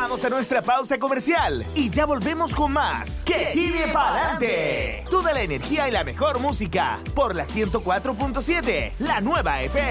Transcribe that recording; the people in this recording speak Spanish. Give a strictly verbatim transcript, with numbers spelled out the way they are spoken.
Vamos a nuestra pausa comercial y ya volvemos con más. ¡Que tire pa'lante! Toda la energía y la mejor música por la ciento cuatro punto siete, la nueva F M.